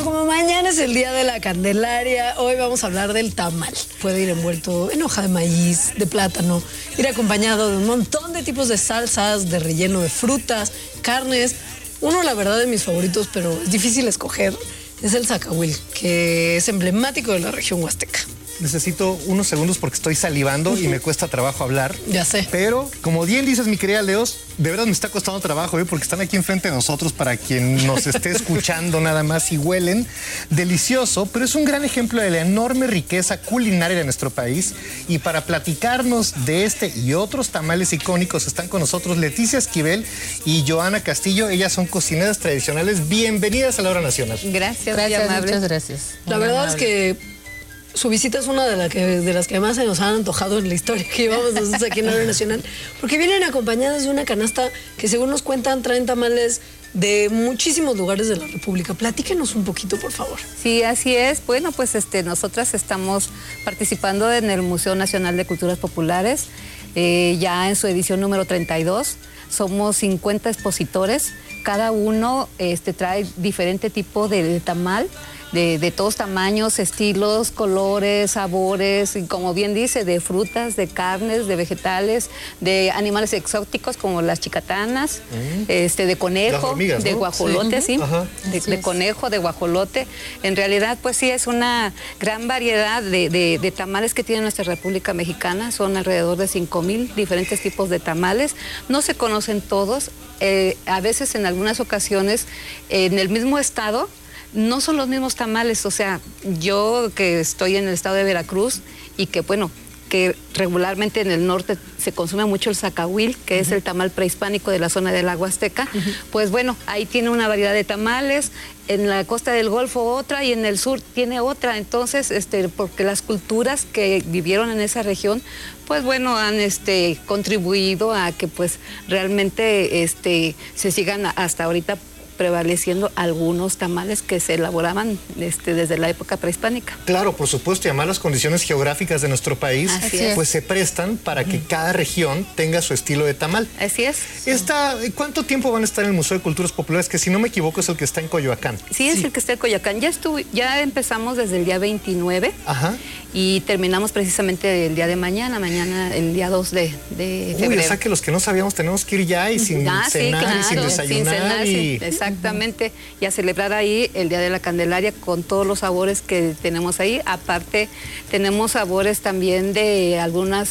como mañana es el día de la Candelaria, hoy vamos a hablar del tamal. Puede ir envuelto en hoja de maíz, de plátano, ir acompañado de un montón de tipos de salsas, de relleno de frutas, carnes. Uno, la verdad, de mis favoritos, pero es difícil escoger, es el zacahuil, que es emblemático de la región huasteca. Necesito unos segundos porque estoy salivando y me cuesta trabajo hablar. Ya sé. Pero, como bien dices, mi querida Leos, de verdad me está costando trabajo, porque están aquí enfrente de nosotros para quien nos esté escuchando nada más y huelen delicioso, pero es un gran ejemplo de la enorme riqueza culinaria de nuestro país. Y para platicarnos de este y otros tamales icónicos están con nosotros Leticia Esquivel y Joana Castillo. Ellas son cocineras tradicionales. Bienvenidas a la Hora Nacional. Gracias, muchas gracias. La verdad es que su visita es una de las que más se nos han antojado en la historia que llevamos nosotros aquí en la Hora Nacional, porque vienen acompañadas de una canasta que, según nos cuentan, traen tamales de muchísimos lugares de la República. Platíquenos un poquito, por favor. Sí, así es. Bueno, pues nosotras estamos participando en el Museo Nacional de Culturas Populares, ya en su edición número 32. Somos 50 expositores. Cada uno trae diferente tipo de tamal, de todos tamaños, estilos, colores, sabores, y como bien dice, de frutas, de carnes, de vegetales, de animales exóticos como las chicatanas, de conejo, hormigas, ¿no? De guajolote, sí, de conejo, de guajolote. En realidad, pues sí, es una gran variedad de tamales que tiene nuestra República Mexicana. Son alrededor de 5,000 diferentes tipos de tamales. No se conocen todos. A veces, en algunas ocasiones, en el mismo estado, no son los mismos tamales. O sea, yo que estoy en el estado de Veracruz y que, bueno, que regularmente en el norte se consume mucho el zacahuil, que es el tamal prehispánico de la zona de la Huasteca, pues bueno, ahí tiene una variedad de tamales, en la costa del Golfo otra y en el sur tiene otra. Entonces, porque las culturas que vivieron en esa región, pues bueno, han contribuido a que pues realmente se sigan hasta ahorita prevaleciendo algunos tamales que se elaboraban desde la época prehispánica. Claro, por supuesto, y además las condiciones geográficas de nuestro país pues se prestan para que cada región tenga su estilo de tamal. Así es. ¿Cuánto tiempo van a estar en el Museo de Culturas Populares? Que si no me equivoco es el que está en Coyoacán. Sí, es el que está en Coyoacán. Ya empezamos desde el día 29. Ajá. Y terminamos precisamente el día de mañana el día 2 de febrero. Uy, o sea que los que no sabíamos tenemos que ir ya y sin cenar, sí, claro, y sin desayunar. Exactamente, y a celebrar ahí el Día de la Candelaria con todos los sabores que tenemos ahí. Aparte, tenemos sabores también de algunos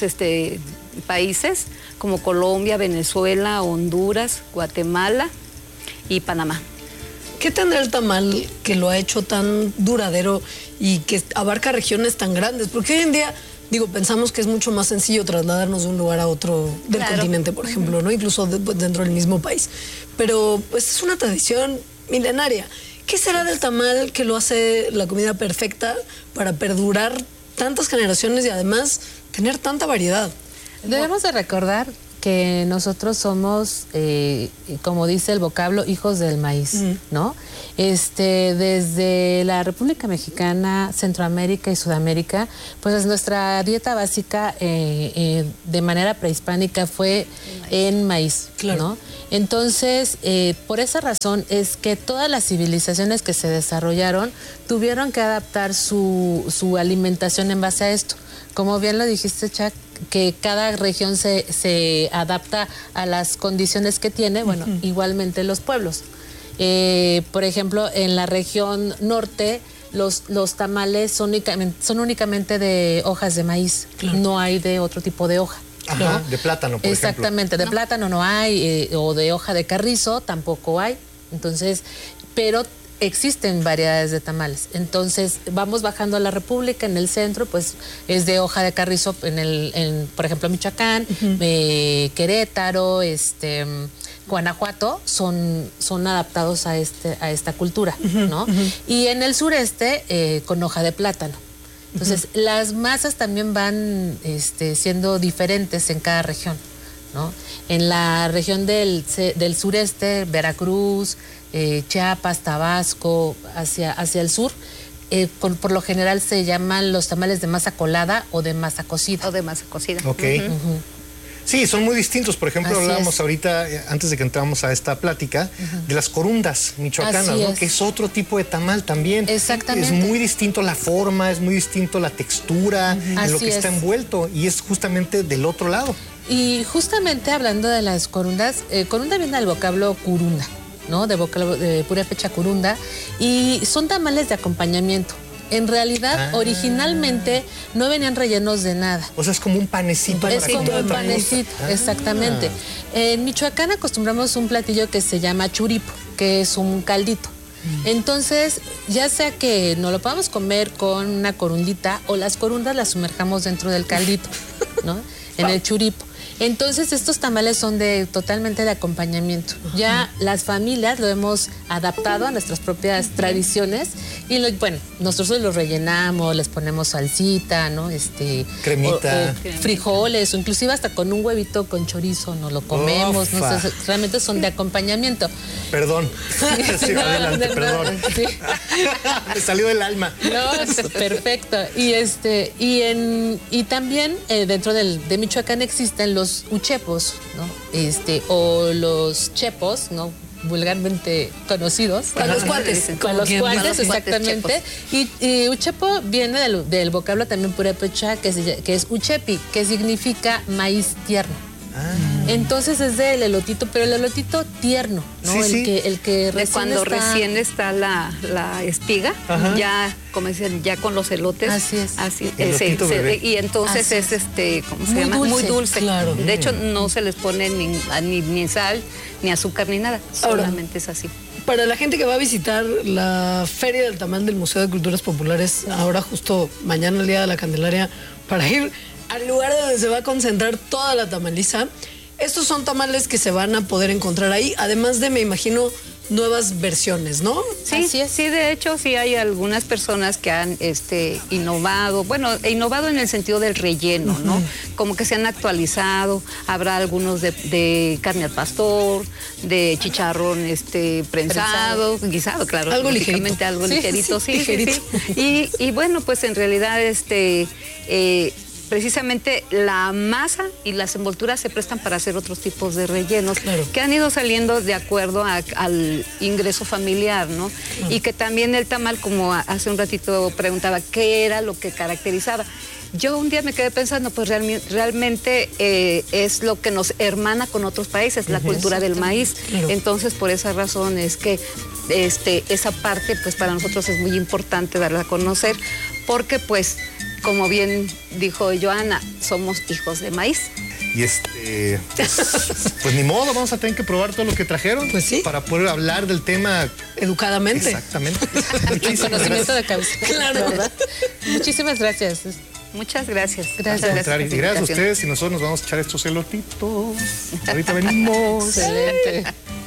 países como Colombia, Venezuela, Honduras, Guatemala y Panamá. ¿Qué tendrá el tamal que lo ha hecho tan duradero y que abarca regiones tan grandes? Porque hoy en día, pensamos que es mucho más sencillo trasladarnos de un lugar a otro del continente, por ejemplo, ¿no? Incluso dentro del mismo país. Pero pues es una tradición milenaria. ¿Qué será del tamal que lo hace la comida perfecta para perdurar tantas generaciones y además tener tanta variedad? Debemos de recordar que nosotros somos, como dice el vocablo, hijos del maíz, ¿no? Desde la República Mexicana, Centroamérica y Sudamérica, pues nuestra dieta básica de manera prehispánica fue en maíz, claro, ¿no? Entonces, por esa razón es que todas las civilizaciones que se desarrollaron tuvieron que adaptar su alimentación en base a esto. Como bien lo dijiste, Chuck, que cada región se adapta a las condiciones que tiene, bueno, igualmente los pueblos. Por ejemplo, en la región norte, los tamales son únicamente de hojas de maíz, claro, no hay de otro tipo de hoja. Ajá, ¿no? De plátano, por Exactamente, ejemplo. De plátano no hay, o de hoja de carrizo tampoco hay. Entonces, pero existen variedades de tamales. Entonces, vamos bajando a la República, en el centro, pues es de hoja de carrizo, por ejemplo, Michoacán, Querétaro, Guanajuato, son adaptados a esta cultura, ¿no? Y en el sureste, con hoja de plátano. Entonces, las masas también van siendo diferentes en cada región, ¿no? En la región del sureste, Veracruz, Chiapas, Tabasco, hacia el sur, por lo general se llaman los tamales de masa colada o de masa cocida. O de masa cocida. Ok. Sí, son muy distintos. Por ejemplo, Así hablábamos es. ahorita, antes de que entramos a esta plática, de las corundas michoacanas, Así ¿no? es. Que es otro tipo de tamal también. Exactamente. Es muy distinto la forma, es muy distinto la textura, en lo Así que está es. envuelto, y es justamente del otro lado. Y justamente hablando de las corundas, corunda viene del vocablo curunda, ¿no? De vocablo de purépecha curunda, y son tamales de acompañamiento. En realidad, originalmente no venían rellenos de nada. O sea, es como un panecito. Es para como comer un también. panecito, exactamente. En Michoacán acostumbramos un platillo que se llama churipo, que es un caldito. Entonces, ya sea que nos lo podamos comer con una corundita o las corundas las sumerjamos dentro del caldito, ¿no? En el churipo. Entonces, estos tamales son totalmente de acompañamiento. Ya las familias lo hemos adaptado a nuestras propias tradiciones y bueno, nosotros los rellenamos, les ponemos salsita, ¿no? Cremita. O frijoles, o inclusive hasta con un huevito con chorizo nos lo comemos. No Ofa. sé, realmente son de acompañamiento. Perdón. Sí, No, adelante, no, perdón. sí. Me salió del alma. No, perfecto. Y también dentro de Michoacán existen los uchepos, ¿no? O los chepos, ¿no? Vulgarmente conocidos. Con los cuates. Con los Como cuates, quien- exactamente. Y uchepo viene del vocablo también purépecha, que es uchepi, que significa maíz tierno. Entonces es del elotito, pero el elotito tierno, ¿no? Sí, sí. El que De recién cuando está... recién está la espiga, ya, como dicen, ya con los elotes. Así es. Elotito bebé. y entonces Así es ¿cómo se Muy llama? dulce, Muy dulce. claro. De hecho, no se les pone ni sal, ni azúcar, ni nada. Ahora, Solamente es así. Para la gente que va a visitar la Feria del Tamal del Museo de Culturas Populares, ahora justo mañana el Día de la Candelaria, para ir al lugar donde se va a concentrar toda la tamaliza, estos son tamales que se van a poder encontrar ahí, además de, me imagino, nuevas versiones, ¿no? Sí, Así es. sí, de hecho, sí hay algunas personas que han innovado, innovado en el sentido del relleno, ¿no? Como que se han actualizado, habrá algunos de carne al pastor, de chicharrón prensado, guisado, claro. Algo lógicamente, ligerito. algo Sí, ligerito, sí, sí, ligerito. sí. Y bueno, pues en realidad precisamente la masa y las envolturas se prestan para hacer otros tipos de rellenos Claro. que han ido saliendo de acuerdo al ingreso familiar, ¿no? Y que también el tamal, como hace un ratito preguntaba, ¿qué era lo que caracterizaba? Yo un día me quedé pensando, pues realmente es lo que nos hermana con otros países, la cultura del maíz. Claro. Entonces, por esa razón es que esa parte, pues para nosotros es muy importante darla a conocer, porque pues, como bien dijo Joana, somos hijos de maíz. Y pues ni modo, vamos a tener que probar todo lo que trajeron. Pues sí. Para poder hablar del tema Educadamente. exactamente. Conocimiento de causa. Claro. ¿Verdad? Muchísimas gracias. Muchas gracias. Gracias. Muchas Al contrario, por y la gracias a invitación. ustedes y nosotros nos vamos a echar estos elotitos. Ahorita venimos. Excelente.